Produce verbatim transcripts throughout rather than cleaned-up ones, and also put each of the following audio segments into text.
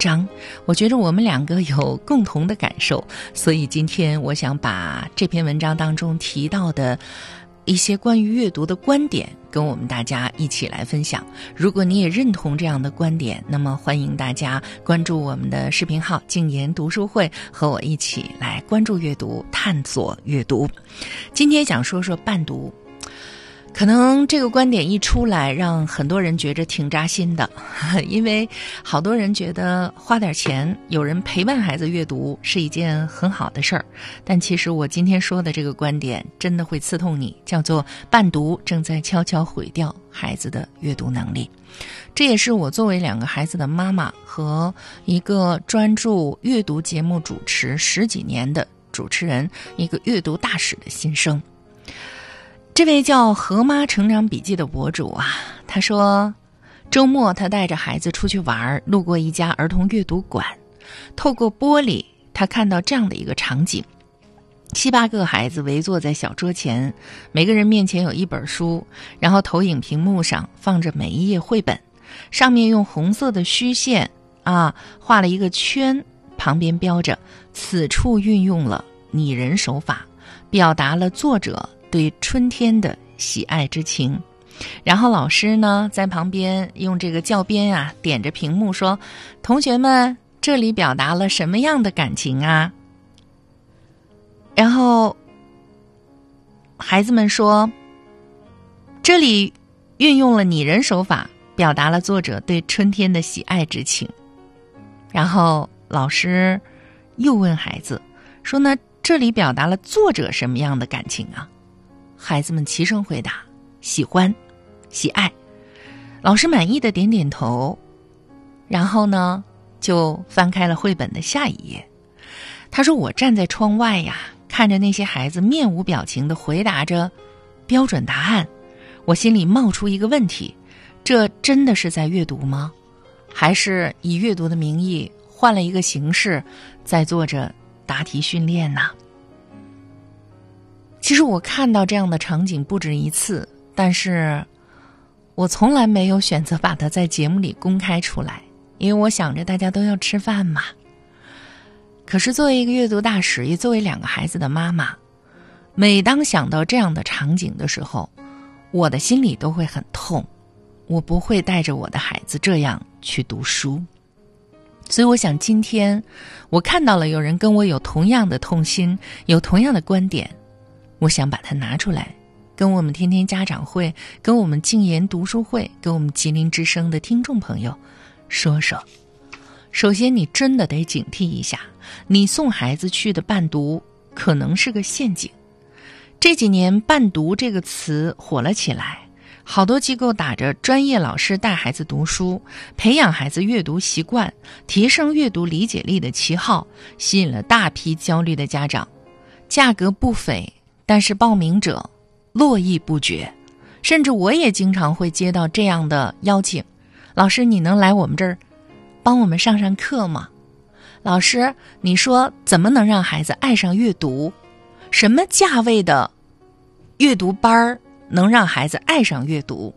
章，我觉得我们两个有共同的感受，所以今天我想把这篇文章当中提到的一些关于阅读的观点跟我们大家一起来分享。如果你也认同这样的观点，那么欢迎大家关注我们的视频号静言读书会，和我一起来关注阅读，探索阅读。今天想说说伴读，可能这个观点一出来让很多人觉着挺扎心的，因为好多人觉得花点钱有人陪伴孩子阅读是一件很好的事儿，但其实我今天说的这个观点真的会刺痛你，叫做伴读正在悄悄毁掉孩子的阅读能力。这也是我作为两个孩子的妈妈和一个专注阅读节目主持十几年的主持人，一个阅读大使的心声。这位叫何妈成长笔记的博主啊，他说周末他带着孩子出去玩，路过一家儿童阅读馆，透过玻璃他看到这样的一个场景，七八个孩子围坐在小桌前，每个人面前有一本书，然后投影屏幕上放着每一页绘本，上面用红色的虚线啊画了一个圈，旁边标着此处运用了拟人手法，表达了作者对春天的喜爱之情。然后老师呢在旁边用这个教鞭啊点着屏幕说，同学们，这里表达了什么样的感情啊？然后孩子们说，这里运用了拟人手法，表达了作者对春天的喜爱之情。然后老师又问孩子说，那这里表达了作者什么样的感情啊？孩子们齐声回答，喜欢，喜爱。老师满意的点点头，然后呢就翻开了绘本的下一页。他说，我站在窗外呀，看着那些孩子面无表情地回答着标准答案，我心里冒出一个问题，这真的是在阅读吗？还是以阅读的名义换了一个形式在做着答题训练呢？其实我看到这样的场景不止一次，但是我从来没有选择把它在节目里公开出来，因为我想着大家都要吃饭嘛。可是作为一个阅读大使，也作为两个孩子的妈妈，每当想到这样的场景的时候，我的心里都会很痛。我不会带着我的孩子这样去读书。所以我想今天我看到了有人跟我有同样的痛心，有同样的观点，我想把它拿出来，跟我们天天家长会，跟我们静言读书会，跟我们吉林之声的听众朋友说说。首先你真的得警惕一下，你送孩子去的伴读可能是个陷阱。这几年伴读这个词火了起来，好多机构打着专业老师带孩子读书，培养孩子阅读习惯，提升阅读理解力的旗号，吸引了大批焦虑的家长，价格不菲，但是报名者络绎不绝，甚至我也经常会接到这样的邀请，老师你能来我们这儿帮我们上上课吗？老师你说怎么能让孩子爱上阅读？什么价位的阅读班能让孩子爱上阅读？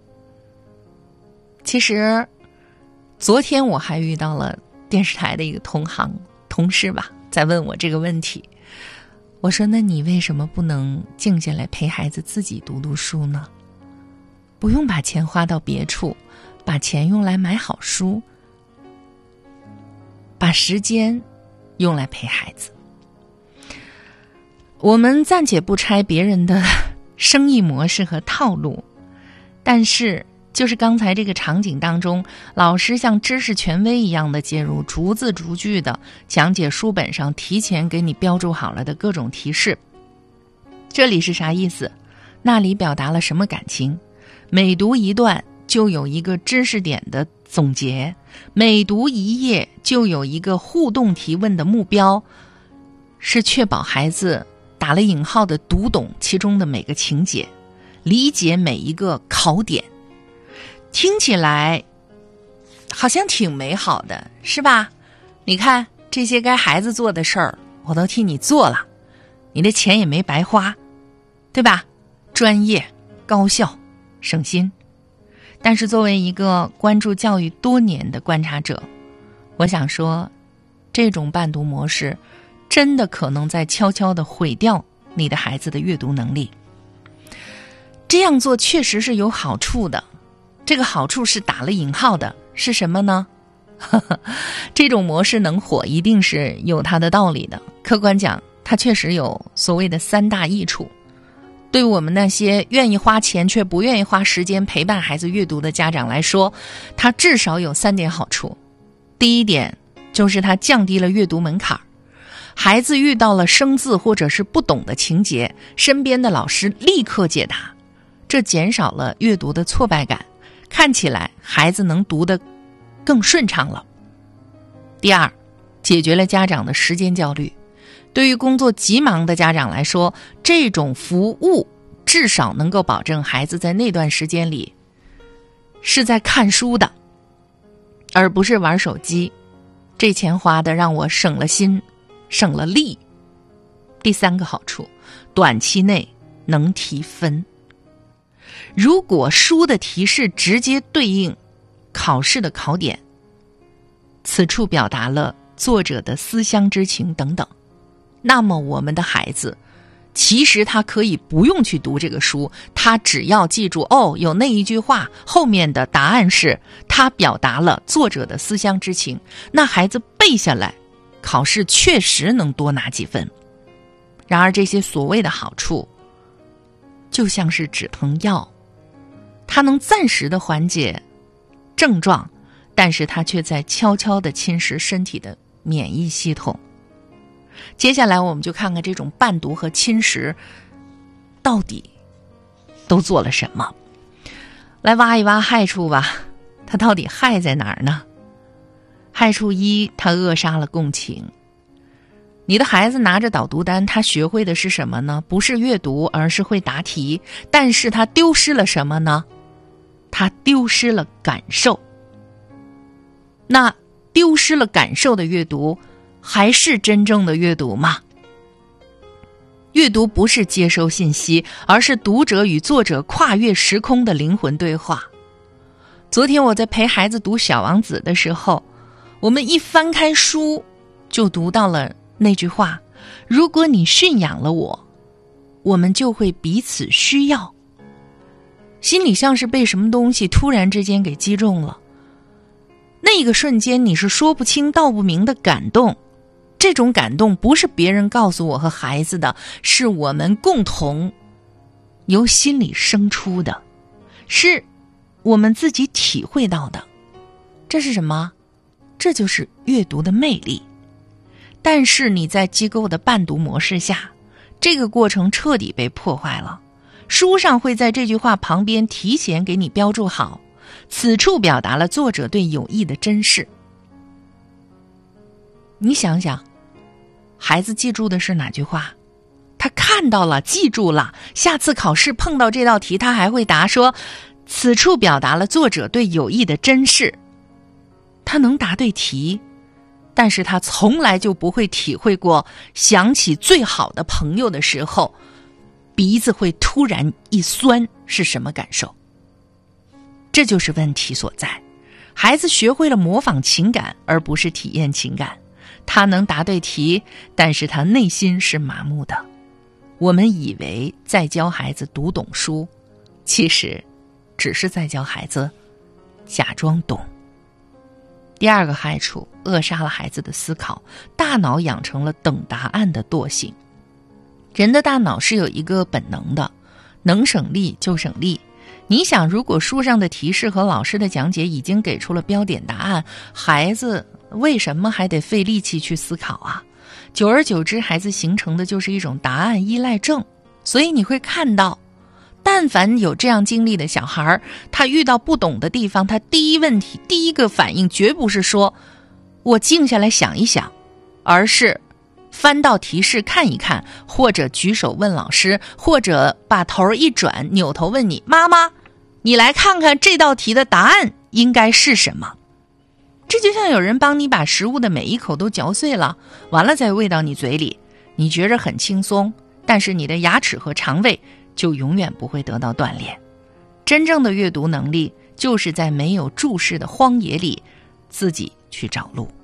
其实昨天我还遇到了电视台的一个同行同事吧，在问我这个问题。我说，那你为什么不能静下来陪孩子自己读读书呢？不用把钱花到别处，把钱用来买好书，把时间用来陪孩子。我们暂且不拆别人的生意模式和套路，但是就是刚才这个场景当中，老师像知识权威一样的介入，逐字逐句的讲解书本上提前给你标注好了的各种提示。这里是啥意思？那里表达了什么感情？每读一段就有一个知识点的总结，每读一页就有一个互动提问的目标，是确保孩子打了引号的读懂其中的每个情节，理解每一个考点。听起来好像挺美好的，是吧？你看这些该孩子做的事儿我都替你做了，你的钱也没白花，对吧？专业、高效、省心。但是作为一个关注教育多年的观察者， 我想说，这种伴读模式真的可能在悄悄地毁掉你的孩子的阅读能力。这样做确实是有好处的，这个好处是打了引号的，是什么呢？这种模式能火一定是有它的道理的，客观讲它确实有所谓的三大益处。对我们那些愿意花钱却不愿意花时间陪伴孩子阅读的家长来说，它至少有三点好处。第一点就是它降低了阅读门槛，孩子遇到了生字或者是不懂的情节，身边的老师立刻解答，这减少了阅读的挫败感，看起来孩子能读得更顺畅了。第二，解决了家长的时间焦虑。对于工作极忙的家长来说，这种服务至少能够保证孩子在那段时间里是在看书的，而不是玩手机。这钱花的让我省了心，省了力。第三个好处，短期内能提分。如果书的提示直接对应考试的考点，此处表达了作者的思乡之情等等，那么我们的孩子其实他可以不用去读这个书，他只要记住哦，有那一句话后面的答案是他表达了作者的思乡之情，那孩子背下来，考试确实能多拿几分。然而这些所谓的好处就像是止疼药，它能暂时的缓解症状，但是它却在悄悄地侵蚀身体的免疫系统。接下来我们就看看这种伴读和侵蚀到底都做了什么。来挖一挖害处吧，它到底害在哪儿呢？害处一，它扼杀了共情。你的孩子拿着导读单，他学会的是什么呢？不是阅读，而是会答题。但是他丢失了什么呢？他丢失了感受。那丢失了感受的阅读，还是真正的阅读吗？阅读不是接收信息，而是读者与作者跨越时空的灵魂对话。昨天我在陪孩子读《小王子》的时候，我们一翻开书就读到了那句话，如果你驯养了我，我们就会彼此需要。心里像是被什么东西突然之间给击中了，那个瞬间你是说不清道不明的感动。这种感动不是别人告诉我和孩子的，是我们共同由心里生出的，是我们自己体会到的。这是什么？这就是阅读的魅力。但是你在机构的伴读模式下，这个过程彻底被破坏了。书上会在这句话旁边提前给你标注好，此处表达了作者对友谊的珍视。你想想，孩子记住的是哪句话？他看到了，记住了，下次考试碰到这道题，他还会答说，此处表达了作者对友谊的珍视。他能答对题，但是他从来就不会体会过想起最好的朋友的时候，鼻子会突然一酸是什么感受。这就是问题所在。孩子学会了模仿情感，而不是体验情感。他能答对题，但是他内心是麻木的。我们以为在教孩子读懂书，其实只是在教孩子假装懂。第二个害处，扼杀了孩子的思考，大脑养成了等答案的惰性。人的大脑是有一个本能的，能省力就省力。你想，如果书上的提示和老师的讲解已经给出了标点答案，孩子为什么还得费力气去思考啊？久而久之，孩子形成的就是一种答案依赖症。所以你会看到，但凡有这样经历的小孩，他遇到不懂的地方，他第一问题第一个反应绝不是说我静下来想一想，而是翻到提示看一看，或者举手问老师，或者把头一转扭头问你，妈妈，你来看看这道题的答案应该是什么。这就像有人帮你把食物的每一口都嚼碎了，完了再喂到你嘴里，你觉着很轻松，但是你的牙齿和肠胃就永远不会得到锻炼。真正的阅读能力就是在没有注释的荒野里自己去找路。